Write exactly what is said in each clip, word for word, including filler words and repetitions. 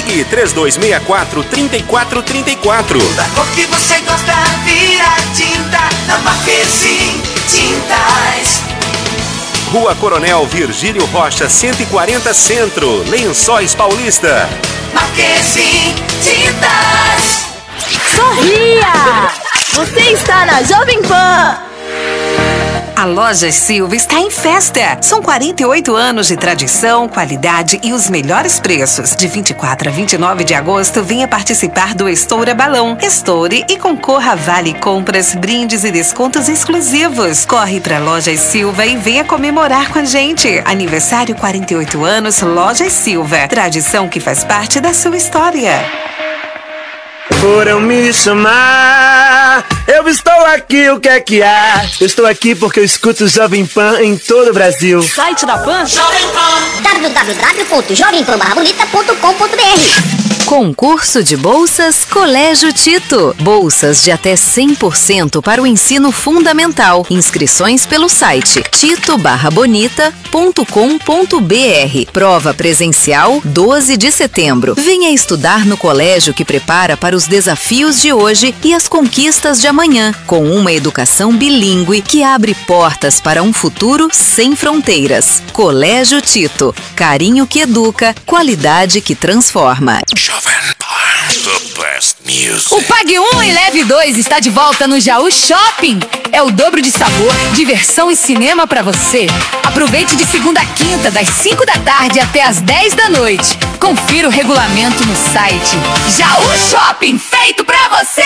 Ligue três dois seis quatro, três quatro três quatro. Da cor que você gosta, vira tinta na Marquezine Tintas. Rua Coronel Virgílio Rocha, cento e quarenta Centro, Lençóis Paulista. Marquezine Tintas. Sorria! Você está na Jovem Pan. A Lojas Silva está em festa. São quarenta e oito anos de tradição, qualidade e os melhores preços. De vinte e quatro a vinte e nove de agosto, venha participar do Estoura Balão. Estoure e concorra a vale compras, brindes e descontos exclusivos. Corre para Lojas Silva e venha comemorar com a gente. Aniversário quarenta e oito anos, Lojas Silva. Tradição que faz parte da sua história. Foram me chamar, eu estou aqui, o que é que há? Eu estou aqui porque eu escuto Jovem Pan em todo o Brasil. Site da Pan? Jovem Pan. w w w ponto jovem pan barra bonita ponto com ponto b r. Concurso de Bolsas Colégio Tito. Bolsas de até cem por cento para o ensino fundamental. Inscrições pelo site tito barra bonita ponto com ponto b r. Prova presencial doze de setembro. Venha estudar no colégio que prepara para os desafios de hoje e as conquistas de amanhã, com uma educação bilíngue que abre portas para um futuro sem fronteiras. Colégio Tito. Carinho que educa, qualidade que transforma. O Pague um e Leve dois está de volta no Jaú Shopping. É o dobro de sabor, diversão e cinema para você. Aproveite de segunda a quinta, das cinco da tarde até as dez da noite. Confira o regulamento no site. Jaú Shopping, feito pra você!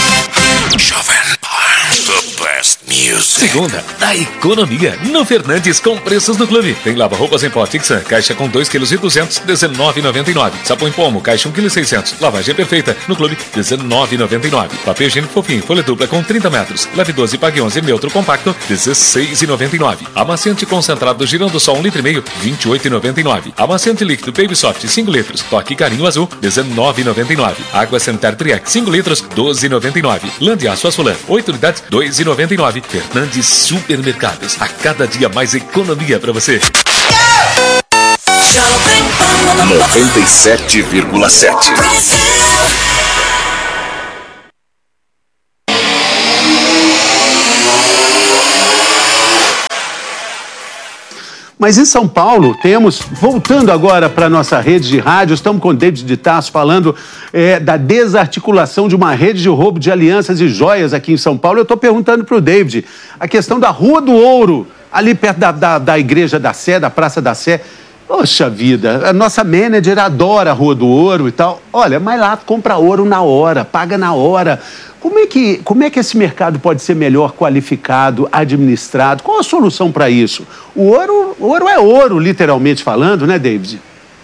Segunda, a economia no Fernandes com preços do clube. Tem lava-roupas em pó Tixan, caixa com dois quilos e duzentos, dezenove reais e noventa e nove centavos. Sabão em pomo, caixa um quilo e seiscentos. Lavagem perfeita no clube, dezenove reais e noventa e nove centavos. Papel higiênico fofinho, folha dupla com trinta metros. Leve doze, pague onze, neutro compacto, dezesseis reais e noventa e nove centavos. Amaciante concentrado girando só um litro e meio, vinte e oito reais e noventa e nove centavos. Amaciante líquido Baby Soft, cinco litros. Toque Carinho Azul, dezenove reais e noventa e nove centavos. Água sanitária Triac, cinco litros, doze reais e noventa e nove centavos. Lã de aço Açulã, oito unidades, dois reais e noventa e nove centavos. Fernandes Supermercados, a cada dia mais economia pra você. noventa e sete vírgula sete. Mas em São Paulo temos, voltando agora para a nossa rede de rádio, estamos com o David de Tarso falando é, da desarticulação de uma rede de roubo de alianças e joias aqui em São Paulo. Eu estou perguntando para o David a questão da Rua do Ouro, ali perto da, da, da Igreja da Sé, da Praça da Sé. Poxa vida, a nossa manager adora a Rua do Ouro e tal. Olha, mas lá compra ouro na hora, paga na hora. Como é que, como é que esse mercado pode ser melhor qualificado, administrado? Qual a solução para isso? O ouro, o ouro é ouro, literalmente falando, né, David?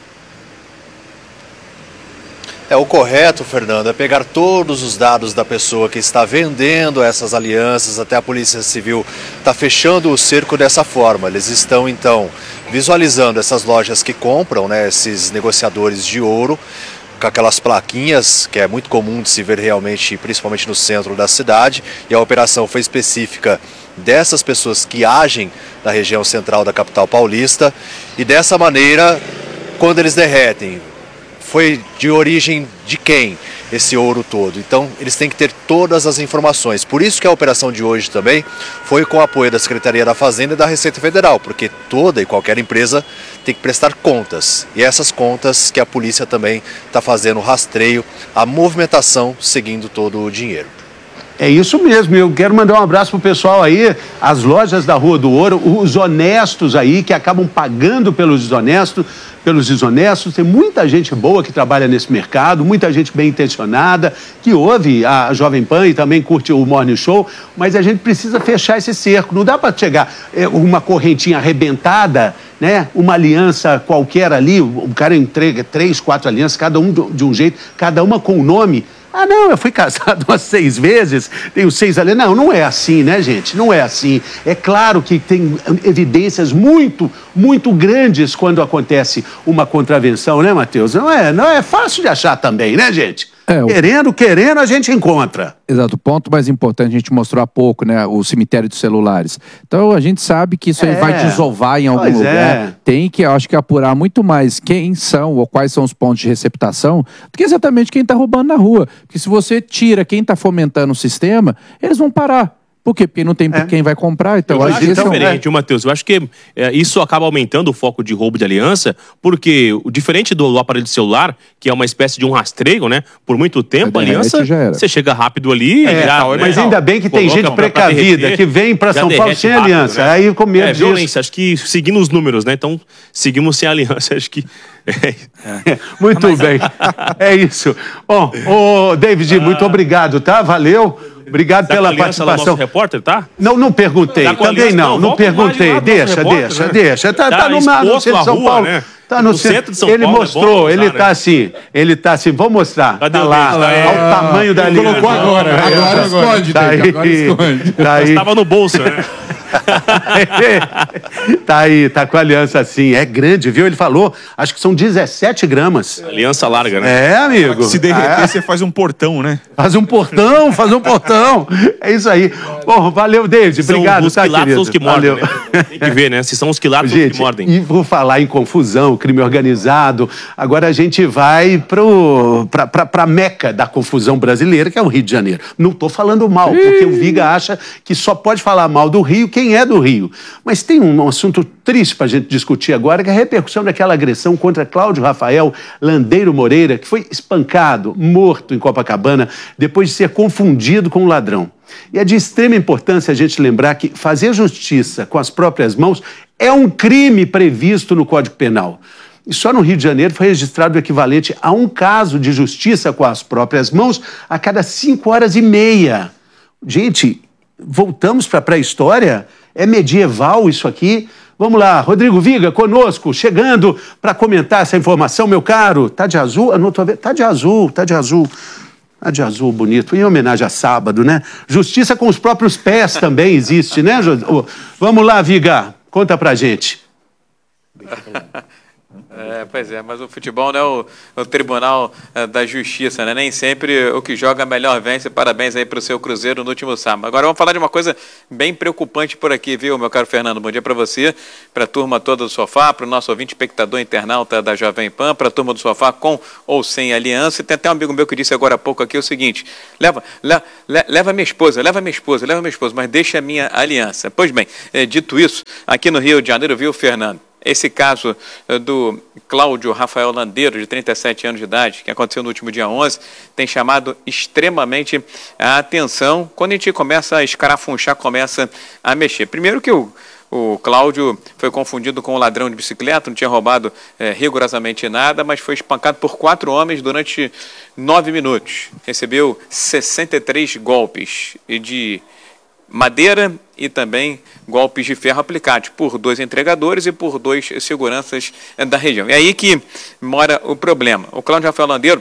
É, o correto, Fernando, é pegar todos os dados da pessoa que está vendendo essas alianças, até a Polícia Civil está fechando o cerco dessa forma. Eles estão, então, visualizando essas lojas que compram, né, esses negociadores de ouro, com aquelas plaquinhas, que é muito comum de se ver realmente, principalmente no centro da cidade, e a operação foi específica dessas pessoas que agem na região central da capital paulista, e dessa maneira, quando eles derretem, foi de origem de quem esse ouro todo? Então, eles têm que ter todas as informações. Por isso que a operação de hoje também foi com o apoio da Secretaria da Fazenda e da Receita Federal, porque toda e qualquer empresa tem que prestar contas. E essas contas que a polícia também está fazendo o rastreio, a movimentação seguindo todo o dinheiro. É isso mesmo, eu quero mandar um abraço pro pessoal aí, as lojas da Rua do Ouro, os honestos aí, que acabam pagando pelos desonestos, pelos desonestos. Tem muita gente boa que trabalha nesse mercado, muita gente bem intencionada, que ouve a Jovem Pan e também curte o Morning Show, mas a gente precisa fechar esse cerco. Não dá para chegar é, uma correntinha arrebentada, né? Uma aliança qualquer ali, o cara entrega três, quatro alianças, cada um de um jeito, cada uma com um nome. Ah, não, eu fui casado umas seis vezes, tenho seis ali. Não, não é assim, né, gente? Não é assim. É claro que tem evidências muito, muito grandes quando acontece uma contravenção, né, Matheus? Não é, não é fácil de achar também, né, gente? É, o... Querendo, querendo, a gente encontra. Exato. O ponto mais importante, a gente mostrou há pouco, né? O cemitério de celulares. Então, a gente sabe que isso aí É. vai desovar em algum Pois lugar. é. Tem que, eu acho que, apurar muito mais quem são ou quais são os pontos de receptação do que exatamente quem está roubando na rua. Porque se você tira quem está fomentando o sistema, eles vão parar. Por quê? Porque não tem quem vai comprar. Então, Eu acho acho que esse é um- diferente, Matheus. Eu acho que é, isso acaba aumentando o foco de roubo de aliança, porque o diferente do, do aparelho de celular, que é uma espécie de um rastreio, né? Por muito tempo, a derrete, aliança, já era. você chega rápido ali, É, já, tal, né, mas ainda bem que tem coloca gente pra- pra precavida, derreter, que vem pra já São Paulo derrete sem rápido, aliança. né? Aí com medo É, disso. violência, acho que seguindo os números, né? Então, seguimos sem aliança, acho que... Muito bem. É isso. Bom, ô David, muito obrigado, tá? Valeu. Obrigado Tá pela com a aliança lá, participação. nosso repórter, tá? Não, não perguntei. Tá com a Também aliança? não, Não, não volta a imagem perguntei. lá do Deixa, nosso repórter, deixa, né? deixa. Tá, Tá tá no, mar, no exposto centro de à São rua, Paulo. né? Tá no, No centro de São Ele Paulo é mostrou, bom ele usar, tá né? assim, ele tá assim, vou mostrar. Cadê Tá o lá, David? olha o tamanho da aliança. Colocou agora, agora esconde, Tá David, aí, agora esconde. tá aí. Estava no bolso, né? Tá aí, tá com a aliança assim. É grande, viu? Ele falou, acho que são dezessete gramas. Aliança larga, né? É, amigo. Se derreter, É. você faz um portão, né? Faz um portão, faz um portão. É isso aí. Bom, valeu, David. São Obrigado, os tá, quilates querido? são os que mordem, Valeu. né? Tem que ver, né? Se são os quilates ou os que mordem. E por falar em confusão, crime organizado, agora a gente vai pro, pra, pra, pra meca da confusão brasileira, que é o Rio de Janeiro. Não tô falando mal, porque o Viga acha que só pode falar mal do Rio quem é do Rio. Mas tem um, um assunto triste pra gente discutir agora, que é a repercussão daquela agressão contra Cláudio Rafael Landeiro Moreira, que foi espancado, morto em Copacabana, depois de ser confundido com um ladrão. E é de extrema importância a gente lembrar que fazer justiça com as próprias mãos é um crime previsto no Código Penal. E só no Rio de Janeiro foi registrado o equivalente a um caso de justiça com as próprias mãos a cada cinco horas e meia. Gente, voltamos para a pré-história? É medieval isso aqui? Vamos lá, Rodrigo Viga conosco, chegando para comentar essa informação, meu caro. Tá de azul? Eu não tô vendo. Tá de azul, tá de azul. Tá de azul, bonito. Em homenagem a sábado, né? Justiça com os próprios pés também existe, né, José? Ô, vamos lá, Viga, conta pra gente. É, pois é, mas o futebol não é o, o tribunal é, da justiça, né? Nem sempre o que joga melhor vence. Parabéns aí para o seu Cruzeiro no último sábado. Agora vamos falar de uma coisa bem preocupante por aqui, viu, meu caro Fernando? Bom dia para você, para a turma toda do Sofá, para o nosso ouvinte espectador internauta da Jovem Pan, para a turma do Sofá com ou sem aliança. E tem até um amigo meu que disse agora há pouco aqui o seguinte: leva, le, le, leva minha esposa, leva minha esposa, leva minha esposa, mas deixa a minha aliança. Pois bem, é, dito isso, aqui no Rio de Janeiro, viu, Fernando? Esse caso uh, do Cláudio Rafael Landeiro, de trinta e sete anos de idade, que aconteceu no último dia onze, tem chamado extremamente a atenção quando a gente começa a escarafunchar, começa a mexer. Primeiro que o, o Cláudio foi confundido com um ladrão de bicicleta, não tinha roubado eh, rigorosamente nada, mas foi espancado por quatro homens durante nove minutos. Recebeu sessenta e três golpes de madeira e também golpes de ferro aplicados por dois entregadores e por dois seguranças da região. É aí que mora o problema. O Cláudio Rafael Landeiro,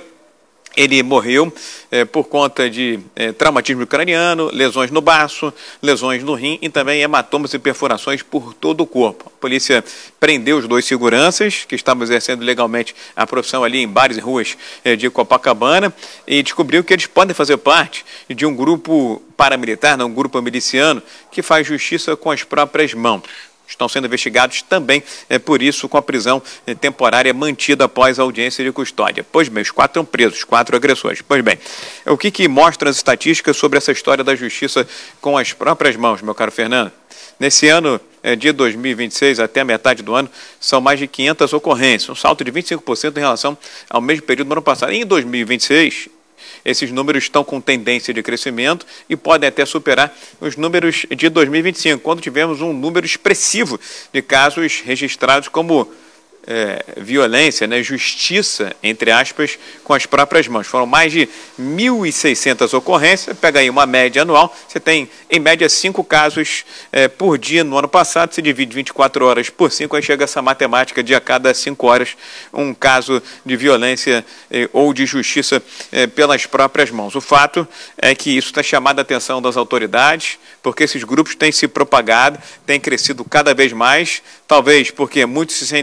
ele morreu eh, por conta de eh, traumatismo craniano, lesões no baço, lesões no rim e também hematomas e perfurações por todo o corpo. A polícia prendeu os dois seguranças que estavam exercendo legalmente a profissão ali em bares e ruas eh, de Copacabana e descobriu que eles podem fazer parte de um grupo paramilitar, não, um grupo miliciano, que faz justiça com as próprias mãos. Estão sendo investigados também, é, por isso, com a prisão é, temporária mantida após a audiência de custódia. Pois bem, os quatro estão presos, quatro agressores. Pois bem, o que, que mostram as estatísticas sobre essa história da justiça com as próprias mãos, meu caro Fernando? Nesse ano é, de dois mil e vinte e seis até a metade do ano, são mais de quinhentas ocorrências, um salto de vinte e cinco por cento em relação ao mesmo período do ano passado. E em dois mil e vinte e seis... esses números estão com tendência de crescimento e podem até superar os números de dois mil e vinte e cinco, quando tivemos um número expressivo de casos registrados como é, violência, né, justiça, entre aspas, com as próprias mãos. Foram mais de mil e seiscentas ocorrências, pega aí uma média anual, você tem em média cinco casos é, por dia no ano passado, se divide vinte e quatro horas por cinco, aí chega essa matemática de a cada cinco horas um caso de violência eh, ou de justiça eh, pelas próprias mãos. O fato é que isso está chamando a atenção das autoridades, porque esses grupos têm se propagado, têm crescido cada vez mais, talvez porque muitos se sentem reprimidos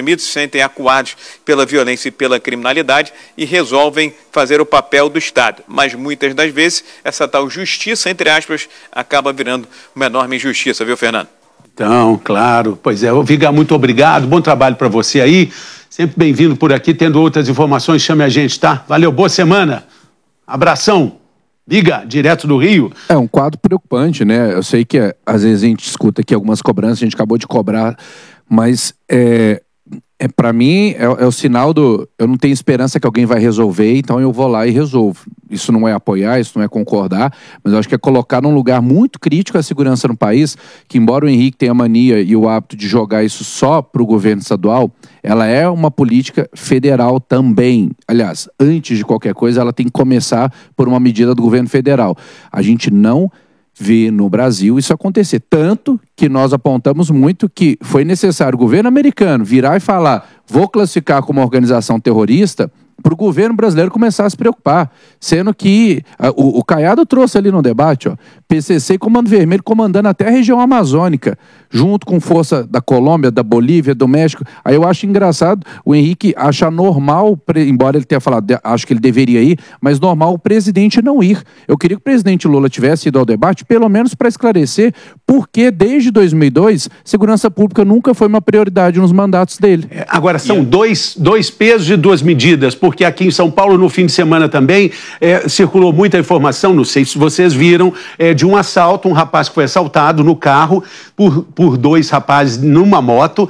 oprimidos, se sentem acuados pela violência e pela criminalidade e resolvem fazer o papel do Estado. Mas muitas das vezes essa tal justiça, entre aspas, acaba virando uma enorme injustiça, viu, Fernando? Então, claro. Pois é, Viga, muito obrigado. Bom trabalho para você aí. Sempre bem-vindo por aqui. Tendo outras informações, chame a gente, tá? Valeu, boa semana. Abração. Viga, direto do Rio. É um quadro preocupante, né? Eu sei que é, às vezes a gente escuta aqui algumas cobranças, a gente acabou de cobrar, mas é, é para mim é, é o sinal do... Eu não tenho esperança que alguém vai resolver, então eu vou lá e resolvo. Isso não é apoiar, isso não é concordar, mas eu acho que é colocar num lugar muito crítico a segurança no país, que embora o Henrique tenha a mania e o hábito de jogar isso só para o governo estadual, ela é uma política federal também. Aliás, antes de qualquer coisa, ela tem que começar por uma medida do governo federal. A gente não vê no Brasil isso acontecer. Tanto que nós apontamos muito que foi necessário o governo americano virar e falar: vou classificar como organização terrorista, para o governo brasileiro começar a se preocupar. Sendo que a, o, o Caiado trouxe ali no debate, ó, P C C e Comando Vermelho comandando até a região amazônica, junto com força da Colômbia, da Bolívia, do México. Aí eu acho engraçado o Henrique achar normal, embora ele tenha falado, acho que ele deveria ir, mas normal o presidente não ir. Eu queria que o presidente Lula tivesse ido ao debate, pelo menos para esclarecer por que desde dois mil e dois segurança pública nunca foi uma prioridade nos mandatos dele. É, agora, são dois, dois pesos e duas medidas, porque aqui em São Paulo, no fim de semana também, é, circulou muita informação, não sei se vocês viram, é, de um assalto, um rapaz que foi assaltado no carro por, por dois rapazes numa moto.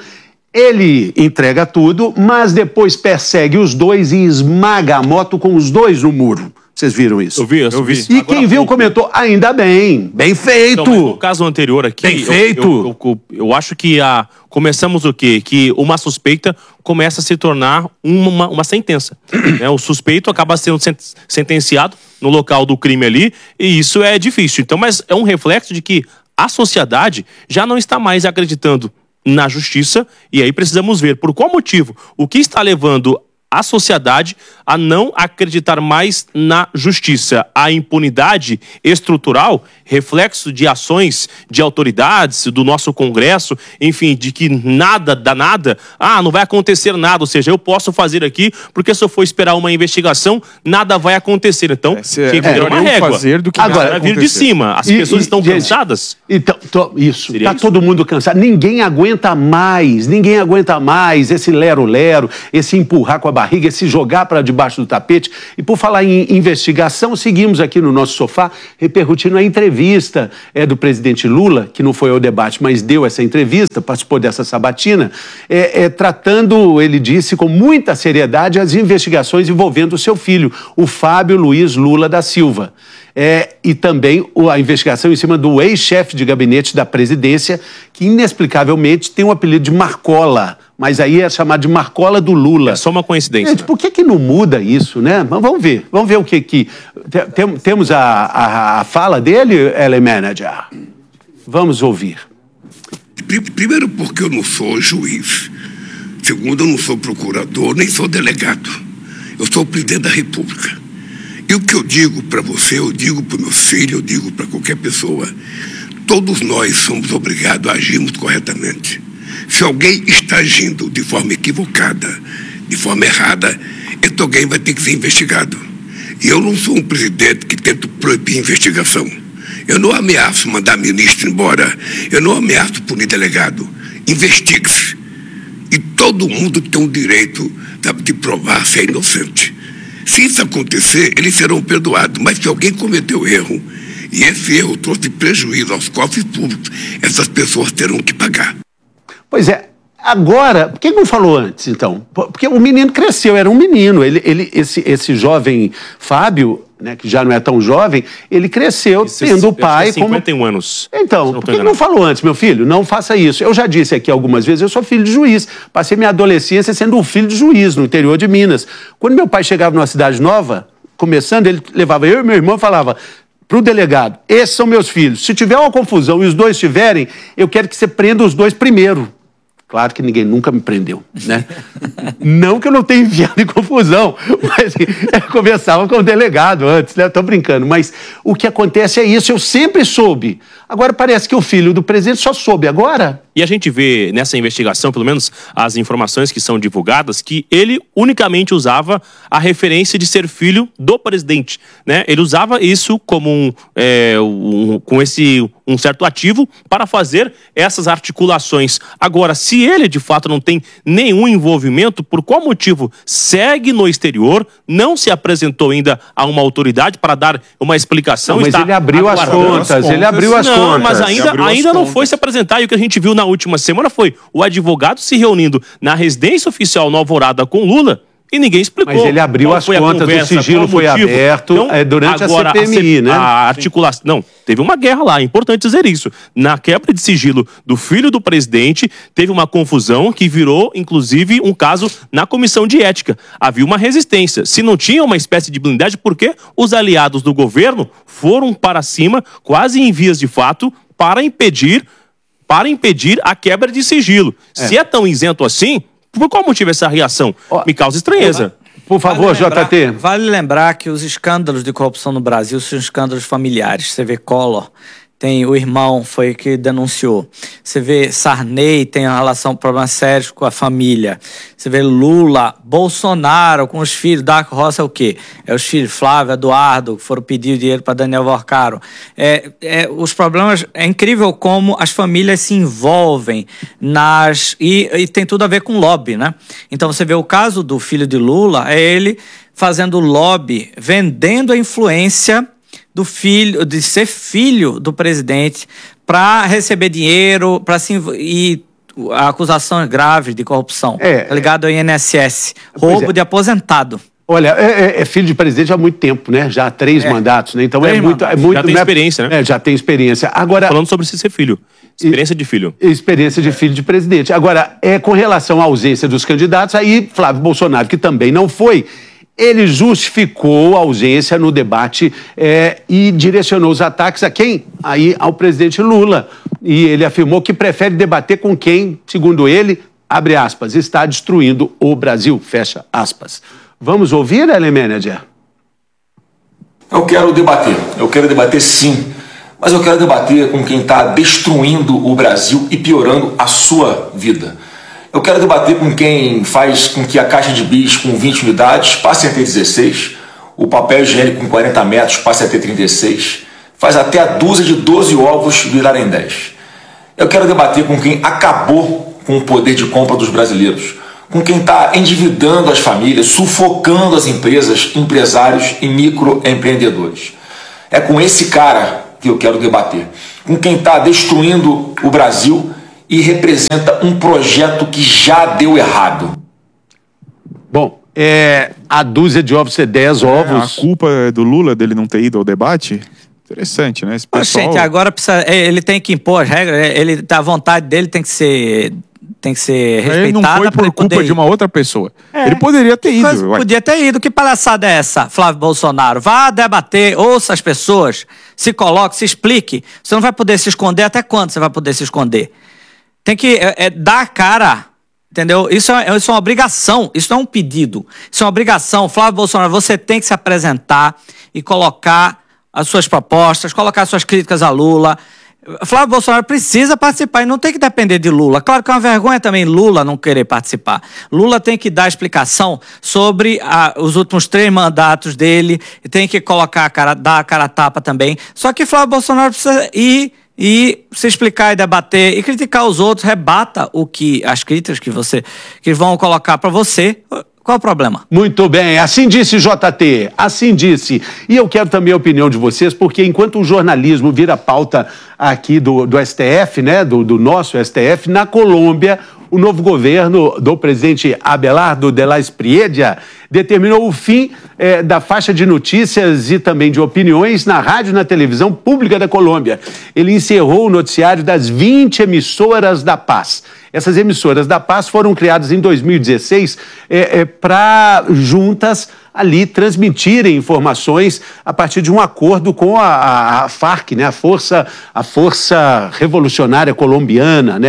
Ele entrega tudo, mas depois persegue os dois e esmaga a moto com os dois no muro. Vocês viram isso? Eu vi, eu vi. E quem viu comentou, ainda bem, bem feito. Então, no caso anterior aqui, bem eu, feito. Eu, eu, eu, eu acho que a, começamos o quê? Que uma suspeita começa a se tornar uma, uma sentença. Né? O suspeito acaba sendo sentenciado no local do crime ali, e isso é difícil. Então, mas é um reflexo de que a sociedade já não está mais acreditando na justiça, e aí precisamos ver por qual motivo, o que está levando a sociedade a não acreditar mais na justiça. A impunidade estrutural, reflexo de ações de autoridades, do nosso Congresso, enfim, de que nada dá nada, ah, não vai acontecer nada, ou seja, eu posso fazer aqui, porque se eu for esperar uma investigação, nada vai acontecer. Então, é, tem que ter uma régua. Fazer do que agora vir de cima. As e, pessoas e, estão gente, cansadas? Então, tô, isso, Seria tá isso? todo mundo cansado. Ninguém aguenta mais, ninguém aguenta mais esse lero-lero, esse empurrar com a barriga, esse jogar para debaixo do tapete. E por falar em investigação, seguimos aqui no nosso sofá repercutindo a entrevista é, do presidente Lula, que não foi ao debate, mas deu essa entrevista, participou dessa sabatina, é, é, tratando, ele disse, com muita seriedade as investigações envolvendo o seu filho, o Fábio Luiz Lula da Silva. É, e também a investigação em cima do ex-chefe de gabinete da presidência, que inexplicavelmente tem o apelido de Marcola, mas aí é chamado de Marcola do Lula. É só uma coincidência. Gente, por que que não muda isso, né? Mas vamos ver, vamos ver o que que... Tem, temos a, a, a fala dele, L Manager? Vamos ouvir. Primeiro porque eu não sou juiz. Segundo, eu não sou procurador, nem sou delegado. Eu sou o presidente da República. E o que eu digo para você, eu digo para o meu filho, eu digo para qualquer pessoa, todos nós somos obrigados a agirmos corretamente. Se alguém está agindo de forma equivocada, de forma errada, então alguém vai ter que ser investigado. E eu não sou um presidente que tenta proibir investigação. Eu não ameaço mandar ministro embora, eu não ameaço punir delegado. Investigue-se. E todo mundo tem o direito de provar se é inocente. Se isso acontecer, eles serão perdoados. Mas se alguém cometeu erro, e esse erro trouxe prejuízo aos cofres públicos, essas pessoas terão que pagar. Pois é. Agora, por que não falou antes, então? Porque o menino cresceu, era um menino. Ele, ele, esse, esse jovem Fábio, né, que já não é tão jovem, ele cresceu Isso, tendo o pai... cinquenta e um anos. Então, por que não falou antes, meu filho? Não faça isso. Eu já disse aqui algumas vezes, eu sou filho de juiz. Passei minha adolescência sendo um filho de juiz no interior de Minas. Quando meu pai chegava numa cidade nova, começando, ele levava eu e meu irmão e falava para o delegado, esses são meus filhos. Se tiver uma confusão e os dois tiverem, eu quero que você prenda os dois primeiro. Claro que ninguém nunca me prendeu, né? Não que eu não tenha enviado em confusão, mas eu conversava com o delegado antes, né? Estou brincando, mas o que acontece é isso, eu sempre soube. Agora parece que o filho do presidente só soube agora. E a gente vê nessa investigação, pelo menos as informações que são divulgadas, que ele unicamente usava a referência de ser filho do presidente, né? Ele usava isso como um, é, um, com esse um certo ativo para fazer essas articulações. Agora, se ele de fato não tem nenhum envolvimento, por qual motivo segue no exterior, não se apresentou ainda a uma autoridade para dar uma explicação? Não, mas está ele abriu as contas, as contas, ele abriu as não, contas. Não, mas ainda, ainda não foi se apresentar. E o que a gente viu na última semana foi o advogado se reunindo na residência oficial no Alvorada com Lula e ninguém explicou. Mas ele abriu as contas, o sigilo foi aberto então, é, durante agora, a C P M I, a, né? A articulação... Não, teve uma guerra lá, é importante dizer isso. Na quebra de sigilo do filho do presidente, teve uma confusão que virou, inclusive, um caso na comissão de ética. Havia uma resistência. Se não tinha uma espécie de blindagem, por que os aliados do governo foram para cima, quase em vias de fato, para impedir, para impedir a quebra de sigilo? É. Se é tão isento assim... Por qual motivo essa reação? Oh, Me causa estranheza. Por favor, vale lembrar, J T. Vale lembrar que os escândalos de corrupção no Brasil são escândalos familiares. Você vê Collor, tem o irmão, foi que denunciou. Você vê Sarney, tem uma relação, problemas sérios com a família. Você vê Lula, Bolsonaro com os filhos, Dark Roça é o quê? É os filhos, Flávio, Eduardo, que foram pedir dinheiro para Daniel Vorcaro. É, é, os problemas, é incrível como as famílias se envolvem nas... E, e tem tudo a ver com lobby, né? Então você vê o caso do filho de Lula, é ele fazendo lobby, vendendo a influência do filho, de ser filho do presidente para receber dinheiro, para se e a acusação é grave de corrupção, é, ligado ao I N S S, roubo é. de aposentado. Olha, é, é filho de presidente há muito tempo, né? Já há três é. mandatos, né? Então três é muito, é muito. Já tem né? experiência, né? É, já tem experiência. Agora, falando sobre ser filho, experiência de filho. Experiência de filho de presidente. Agora, é com relação à ausência dos candidatos, aí Flávio Bolsonaro, que também não foi. Ele justificou a ausência no debate é, e direcionou os ataques a quem? Aí ao presidente Lula. E ele afirmou que prefere debater com quem, segundo ele, abre aspas, está destruindo o Brasil, fecha aspas. Vamos ouvir, Ellen Manager? Eu quero debater, eu quero debater sim, mas eu quero debater com quem está destruindo o Brasil e piorando a sua vida. Eu quero debater com quem faz com que a caixa de bis com vinte unidades passe a ter dezesseis, o papel higiênico com quarenta metros passe a ter trinta e seis, faz até a dúzia de doze ovos virarem dez. Eu quero debater com quem acabou com o poder de compra dos brasileiros, com quem está endividando as famílias, sufocando as empresas, empresários e microempreendedores. É com esse cara que eu quero debater, com quem está destruindo o Brasil e representa um projeto que já deu errado. Bom, é, a dúzia de ovos ser dez ovos... É, a culpa é do Lula dele não ter ido ao debate? Interessante, né? Esse pessoal... Gente, agora precisa, ele tem que impor as regras, ele, a vontade dele tem que ser... Tem que ser respeitada. Ele não foi por culpa de uma outra pessoa. É. Ele poderia ter ido. Mas podia ter ido. Que palhaçada é essa, Flávio Bolsonaro? Vá debater, ouça as pessoas, se coloque, se explique. Você não vai poder se esconder. Até quando você vai poder se esconder? Tem que é, é, dar a cara, entendeu? Isso é, isso é uma obrigação, isso não é um pedido. Isso é uma obrigação. Flávio Bolsonaro, você tem que se apresentar e colocar as suas propostas, colocar as suas críticas a Lula. Flávio Bolsonaro precisa participar e não tem que depender de Lula. Claro que é uma vergonha também Lula não querer participar. Lula tem que dar explicação sobre a, os últimos três mandatos dele, tem que colocar a cara, dar a cara a tapa também. Só que Flávio Bolsonaro precisa ir e se explicar e debater e criticar os outros, rebata o que as críticas que você que vão colocar para você. Qual o problema? Muito bem, assim disse J T, assim disse. E eu quero também a opinião de vocês, porque enquanto o jornalismo vira pauta aqui do, do S T F, né, do, do nosso S T F, na Colômbia, o novo governo do presidente Abelardo de la Espriella determinou o fim eh, da faixa de notícias e também de opiniões na rádio e na televisão pública da Colômbia. Ele encerrou o noticiário das vinte emissoras da paz. Essas emissoras da paz foram criadas em dois mil e dezesseis eh, eh, para juntas ali transmitirem informações a partir de um acordo com a, a, a Farc, né, a Força, a Força Revolucionária Colombiana, né?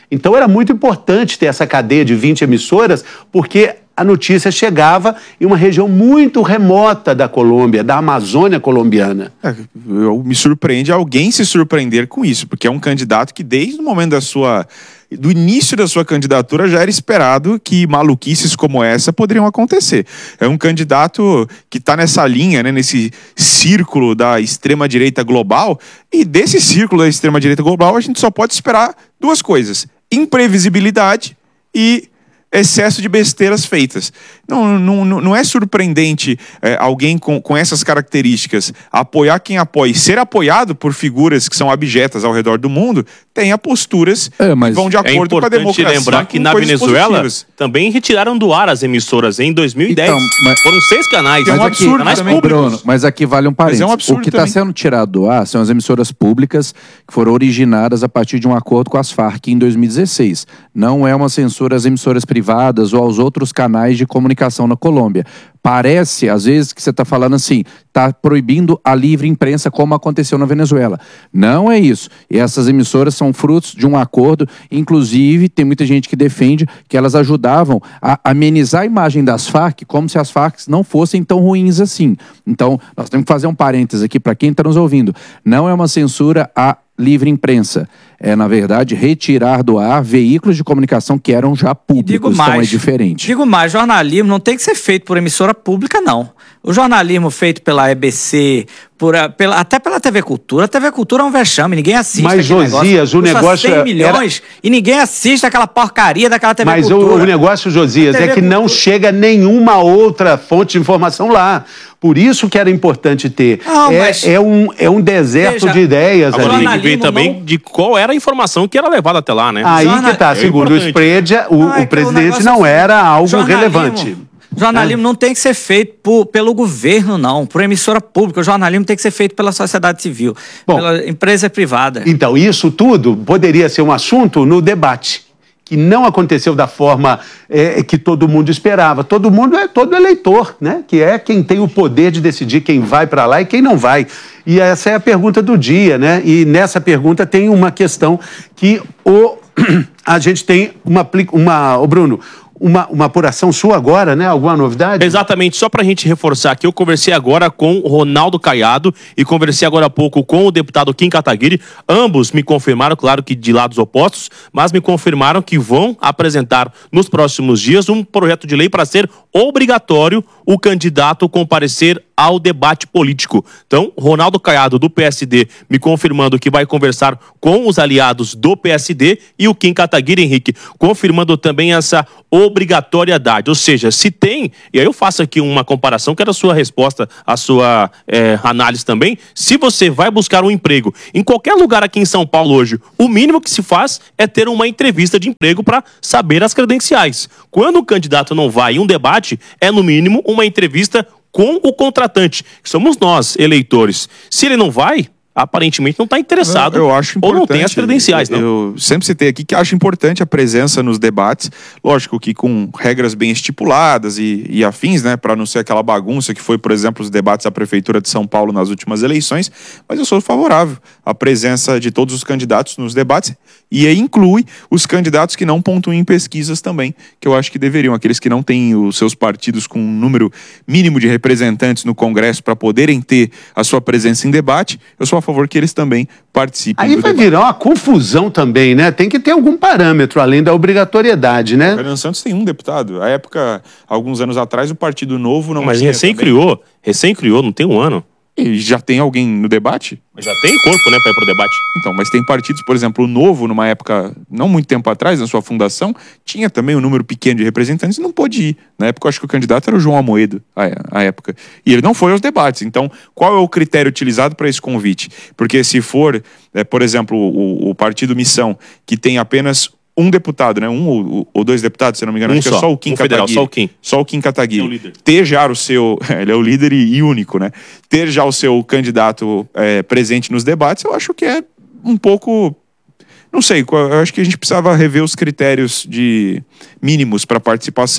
Então era muito importante ter essa cadeia de vinte emissoras, porque a notícia chegava em uma região muito remota da Colômbia, da Amazônia colombiana. É, eu, me surpreende alguém se surpreender com isso, porque é um candidato que desde o momento da sua... do início da sua candidatura já era esperado que maluquices como essa poderiam acontecer. É um candidato que está nessa linha, né, nesse círculo da extrema-direita global, e desse círculo da extrema-direita global a gente só pode esperar duas coisas: imprevisibilidade e excesso de besteiras feitas. Não, não, não é surpreendente é, alguém com, com essas características apoiar quem apoia e ser apoiado por figuras que são abjetas ao redor do mundo, tenha posturas é, mas que vão de acordo é com a democracia. É importante lembrar que na Venezuela positivas. também retiraram do ar as emissoras em dois mil e dez. Então, mas... Foram seis canais. Mas é um aqui, absurdo canais também, Bruno, mas aqui vale um parênteses. É um absurdo o que está sendo tirado do ar são as emissoras públicas que foram originadas a partir de um acordo com as Farc em dois mil e dezesseis. Não é uma censura às emissoras privadas ou aos outros canais de comunicação na Colômbia. Parece, às vezes, que você está falando assim, está proibindo a livre imprensa como aconteceu na Venezuela. Não é isso. E essas emissoras são frutos de um acordo, inclusive tem muita gente que defende que elas ajudavam a amenizar a imagem das Farc como se as Farc não fossem tão ruins assim. Então, nós temos que fazer um parênteses aqui para quem está nos ouvindo. Não é uma censura a livre imprensa. É, na verdade, retirar do ar veículos de comunicação que eram já públicos. Digo mais, então é diferente. Digo mais, jornalismo não tem que ser feito por emissora pública, não. O jornalismo feito pela E B C, por, pela, até pela T V Cultura. A T V Cultura é um vexame, ninguém assiste. Mas, Josias, negócio. o negócio cem milhões era... e ninguém assiste aquela porcaria daquela T V Mas Cultura. Mas o, o negócio, Josias, é que Cultura... não chega nenhuma outra fonte de informação lá. Por isso que era importante ter. Não, é, mas... é, um, é um deserto Veja, de ideias ali. ali. Tem que ver também não... de qual era a informação que era levada até lá, né? Aí Jornal... que tá, segundo é o Spread, o, não, é o presidente o não era algo jornalismo... relevante. Jornalismo é. não tem que ser feito por, pelo governo, não, por emissora pública. O jornalismo tem que ser feito pela sociedade civil, Bom, pela empresa privada. Então, isso tudo poderia ser um assunto no debate, que não aconteceu da forma é, que todo mundo esperava. Todo mundo é todo eleitor, né? Que é quem tem o poder de decidir quem vai para lá e quem não vai. E essa é a pergunta do dia, né? E nessa pergunta tem uma questão que o, a gente tem uma... uma ô Bruno... Uma, uma apuração sua agora, né? Alguma novidade? Exatamente. Só pra gente reforçar aqui, eu conversei agora com o Ronaldo Caiado e conversei agora há pouco com o deputado Kim Kataguiri. Ambos me confirmaram, claro que de lados opostos, mas me confirmaram que vão apresentar nos próximos dias um projeto de lei para ser obrigatório o candidato comparecer ao debate político. Então, Ronaldo Caiado, do P S D, me confirmando que vai conversar com os aliados do P S D, e o Kim Kataguiri, Henrique, confirmando também essa obrigatoriedade. Ou seja, se tem, e aí eu faço aqui uma comparação, que era a sua resposta, a sua é, análise também, se você vai buscar um emprego em qualquer lugar aqui em São Paulo hoje, o mínimo que se faz é ter uma entrevista de emprego para saber as credenciais. Quando o candidato não vai em um debate, é no mínimo uma entrevista com o contratante, que somos nós, eleitores. Se ele não vai, aparentemente não está interessado, eu, eu acho ou não tem as credenciais. Não. Eu sempre citei aqui que acho importante a presença nos debates, lógico que com regras bem estipuladas e, e afins, né, para não ser aquela bagunça que foi, por exemplo, os debates à Prefeitura de São Paulo nas últimas eleições, mas eu sou favorável à presença de todos os candidatos nos debates, e aí inclui os candidatos que não pontuam em pesquisas também, que eu acho que deveriam, aqueles que não têm os seus partidos com um número mínimo de representantes no Congresso para poderem ter a sua presença em debate, eu sou a favor que eles também participem. Aí vai debate. Virar uma confusão também, né? Tem que ter algum parâmetro, além da obrigatoriedade, né? O Fernando Santos tem um deputado. À época, alguns anos atrás, o Partido Novo não Mas tinha recém também. criou, recém criou, não tem um ano. E já tem alguém no debate? Já tem corpo, né, para ir pro debate. Então, mas tem partidos, por exemplo, o Novo, numa época, não muito tempo atrás, na sua fundação, tinha também um número pequeno de representantes e não pôde ir. Na época, eu acho que o candidato era o João Amoedo, à época. E ele não foi aos debates. Então, qual é o critério utilizado para esse convite? Porque se for, é, por exemplo, o, o Partido Missão, que tem apenas um deputado, né? Um ou, ou dois deputados, se não me engano, um acho só, que é só o Kim um federal, Kataguiri. só o Kim. Só o Kim Kataguiri. É o líder. Ter já o seu... Ele é o líder e, e único, né? Ter já o seu candidato é, presente nos debates, eu acho que é um pouco... Não sei, eu acho que a gente precisava rever os critérios de mínimos para participação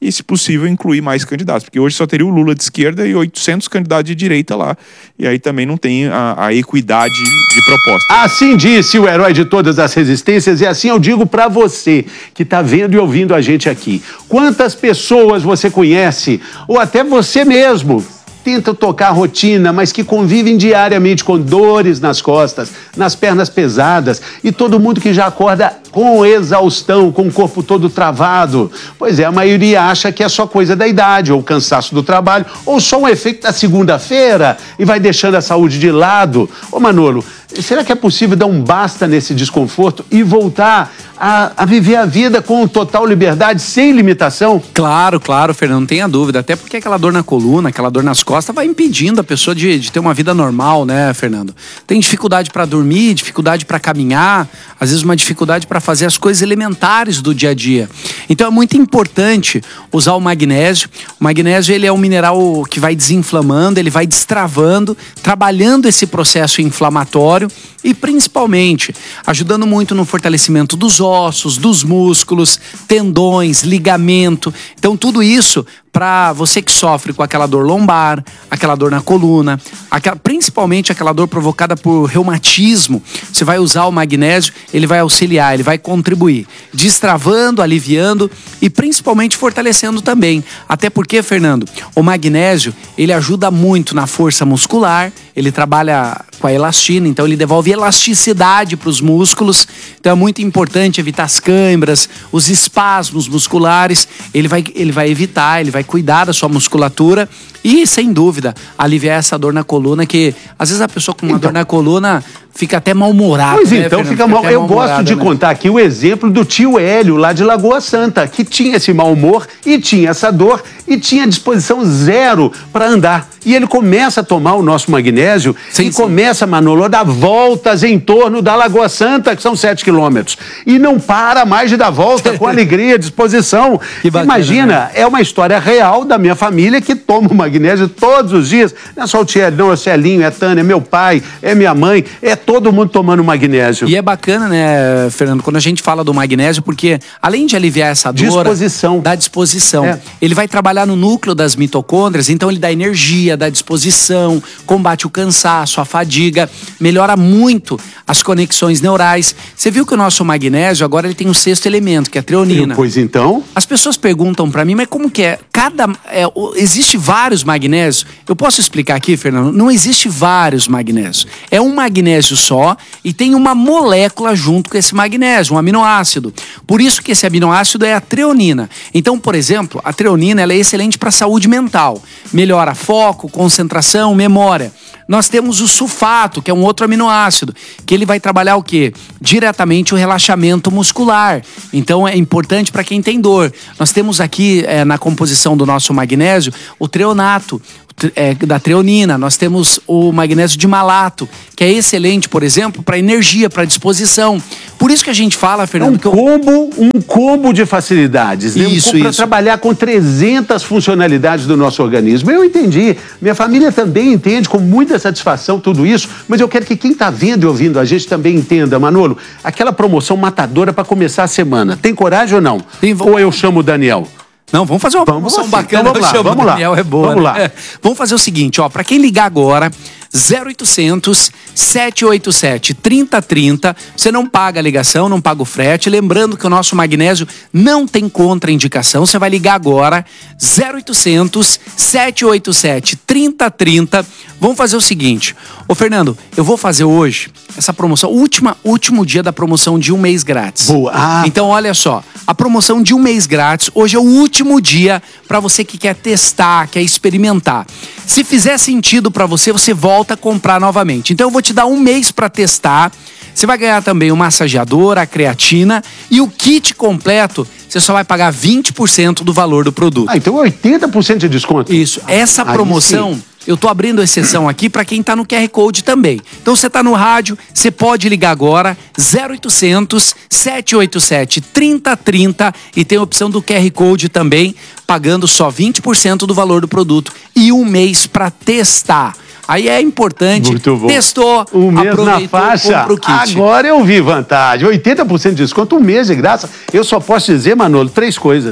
e, se possível, incluir mais candidatos. Porque hoje só teria o Lula de esquerda e oitocentos candidatos de direita lá. E aí também não tem a, a equidade de proposta. Assim disse o herói de todas as resistências, e assim eu digo pra você que tá vendo e ouvindo a gente aqui. Quantas pessoas você conhece, ou até você mesmo, tentam tocar a rotina, mas que convivem diariamente com dores nas costas, nas pernas pesadas, e todo mundo que já acorda com exaustão, com o corpo todo travado. Pois é, a maioria acha que é só coisa da idade, ou cansaço do trabalho, ou só um efeito da segunda-feira, e vai deixando a saúde de lado. Ô Manolo, será que é possível dar um basta nesse desconforto e voltar a, a viver a vida com total liberdade, sem limitação? Claro, claro, Fernando, não tenha dúvida. Até porque aquela dor na coluna, aquela dor nas costas vai impedindo a pessoa de, de ter uma vida normal, né, Fernando? Tem dificuldade para dormir, dificuldade para caminhar, às vezes uma dificuldade para fazer as coisas elementares do dia a dia. Então é muito importante usar o magnésio. O magnésio, ele é um mineral que vai desinflamando, ele vai destravando, trabalhando esse processo inflamatório e principalmente ajudando muito no fortalecimento dos ossos, dos músculos, tendões, ligamento. Então tudo isso para você que sofre com aquela dor lombar, aquela dor na coluna, aquela, principalmente aquela dor provocada por reumatismo, você vai usar o magnésio, ele vai auxiliar, ele vai contribuir, destravando, aliviando e principalmente fortalecendo também. Até porque, Fernando, o magnésio, ele ajuda muito na força muscular, ele trabalha com a elastina, então ele devolve elasticidade para os músculos, então é muito importante evitar as câimbras, os espasmos musculares, ele vai, ele vai evitar, ele vai cuidar da sua musculatura e, sem dúvida, aliviar essa dor na coluna, que às vezes a pessoa com uma então, dor na coluna fica até mal-humorada. Pois né, então, Fernando? fica mal. Eu gosto de né? contar aqui o exemplo do tio Hélio, lá de Lagoa Santa, que tinha esse mau humor e tinha essa dor e tinha disposição zero para andar. E ele começa a tomar o nosso magnésio sim, e sim. começa, Manolo, a dar voltas em torno da Lagoa Santa, que são sete quilômetros. E não para mais de dar volta com alegria, disposição. Que bacana, imagina, né? É uma história real da minha família que toma o magnésio todos os dias. Não é só o Thierry, não, é o Celinho, é a Tânia, é meu pai, é minha mãe, é todo mundo tomando magnésio. E é bacana, né, Fernando, quando a gente fala do magnésio, porque além de aliviar essa dor... Disposição. Dá disposição. É. Ele vai trabalhar no núcleo das mitocôndrias, então ele dá energia, dá disposição, combate o cansaço, a fadiga, melhora muito as conexões neurais. Você viu que o nosso magnésio, agora ele tem um sexto elemento, que é a treonina. Pois então? As pessoas perguntam pra mim, mas como que é? Cada... É, existe vários magnésios? Eu posso explicar aqui, Fernando? Não existe vários magnésios. É um magnésio só e tem uma molécula junto com esse magnésio, um aminoácido. Por isso que esse aminoácido é a treonina. Então, por exemplo, a treonina ela é excelente para a saúde mental. Melhora foco, concentração, memória. Nós temos o sulfato, que é um outro aminoácido, que ele vai trabalhar o quê? Diretamente o relaxamento muscular. Então é importante para quem tem dor. Nós temos aqui é, na composição do nosso magnésio o treonato, É, da treonina, nós temos o magnésio de malato, que é excelente, por exemplo, para energia, para disposição. Por isso que a gente fala, Fernando, um que eu... combo, um combo de facilidades, né? Isso, um para trabalhar com trezentas funcionalidades do nosso organismo. Eu entendi, minha família também entende com muita satisfação tudo isso, mas eu quero que quem está vendo e ouvindo a gente também entenda, Manolo, aquela promoção matadora para começar a semana. Tem coragem ou não? Tem... Ou eu chamo o Daniel? Não, vamos fazer uma vamos promoção assim, bacana. Então vamos lá, vamos lá. Daniel, é boa, vamos né? lá. É. Vamos fazer o seguinte, ó, para quem ligar agora, zero oitocentos, sete oito sete, trinta trinta, você não paga a ligação, não paga o frete. Lembrando que o nosso magnésio não tem contraindicação. Você vai ligar agora, zero oitocentos, sete oito sete, trinta trinta. Vamos fazer o seguinte, ô Fernando, eu vou fazer hoje essa promoção, última, último dia da promoção de um mês grátis. Boa. Ah. Então olha só, a promoção de um mês grátis, hoje é o último dia para você que quer testar, quer experimentar. Se fizer sentido para você, você volta a comprar novamente. Então eu vou te dar um mês para testar. Você vai ganhar também o massageador, a creatina e o kit completo. Você só vai pagar vinte por cento do valor do produto. Ah, então oitenta por cento de desconto. Isso. Essa promoção, eu tô abrindo exceção aqui para quem tá no Q R Code também. Então você tá no rádio, você pode ligar agora, zero oitocentos, sete oito sete, trinta trinta e tem a opção do Q R Code também, pagando só vinte por cento do valor do produto e um mês para testar. Aí é importante, muito bom. Testou, um mês na faixa, compra o kit. Agora eu vi vantagem, oitenta por cento de desconto, um mês de graça. Eu só posso dizer, Manolo, três coisas.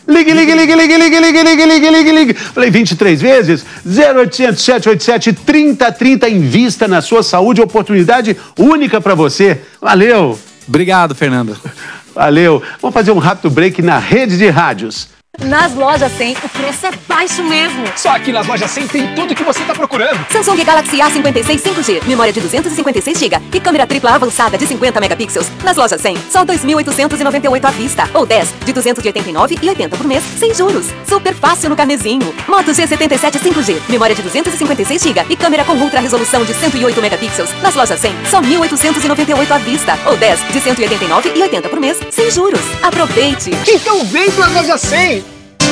Ligue, ligue, ligue, ligue, ligue, ligue, ligue, ligue, ligue, ligue. Falei vinte e três vezes. zero oitocentos, sete oito sete, trinta trinta. Invista na sua saúde. Oportunidade única para você. Valeu. Obrigado, Fernando. Valeu. Vamos fazer um rápido break na rede de rádios. Nas lojas cem, o preço é baixo mesmo. Só aqui nas lojas cem tem tudo que você está procurando. Samsung Galaxy A cinquenta e seis cinco G, memória de duzentos e cinquenta e seis gigabytes e câmera tripla avançada de cinquenta megapixels. Nas lojas cem, só dois mil oitocentos e noventa e oito à vista. Ou dez de duzentos e oitenta e nove reais e oitenta por mês, sem juros. Super fácil no carnezinho. Moto G setenta e sete cinco G, memória de duzentos e cinquenta e seis gigabytes e câmera com ultra resolução de cento e oito megapixels. Nas lojas cem, só mil oitocentos e noventa e oito à vista. Ou dez de cento e oitenta e nove reais e oitenta por mês, sem juros. Aproveite! Então vem para a loja cem!